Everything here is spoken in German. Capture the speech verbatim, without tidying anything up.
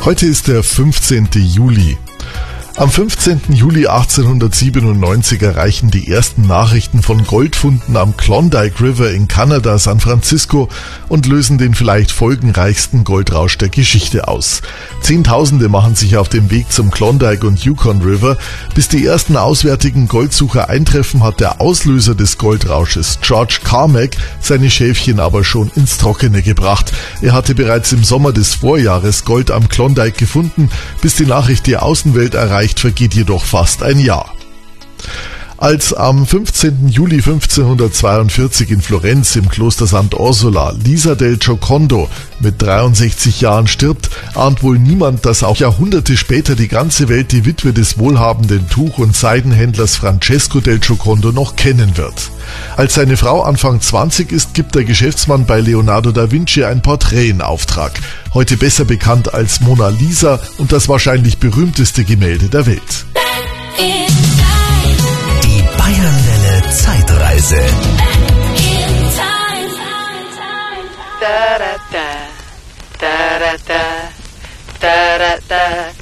Heute ist der fünfzehnten Juli. Am fünfzehnten Juli achtzehnhundertsiebenundneunzig erreichen die ersten Nachrichten von Goldfunden am Klondike River in Kanada San Francisco und lösen den vielleicht folgenreichsten Goldrausch der Geschichte aus. Zehntausende machen sich auf den Weg zum Klondike und Yukon River. Bis die ersten auswärtigen Goldsucher eintreffen, hat der Auslöser des Goldrausches, George Carmack, seine Schäfchen aber schon ins Trockene gebracht. Er hatte bereits im Sommer des Vorjahres Gold am Klondike gefunden. Bis die Nachricht die Außenwelt erreicht, vergeht jedoch fast ein Jahr. Als am fünfzehnten Juli fünfzehnhundertzweiundvierzig in Florenz im Kloster Sant'Orsola Lisa del Giocondo mit dreiundsechzig Jahren stirbt, ahnt wohl niemand, dass auch Jahrhunderte später die ganze Welt die Witwe des wohlhabenden Tuch- und Seidenhändlers Francesco del Giocondo noch kennen wird. Als seine Frau Anfang zwanzig ist, gibt der Geschäftsmann bei Leonardo da Vinci ein Porträt in Auftrag. Heute besser bekannt als Mona Lisa und das wahrscheinlich berühmteste Gemälde der Welt. Die Bayernwelle Zeitreise. Da da da da da da da da.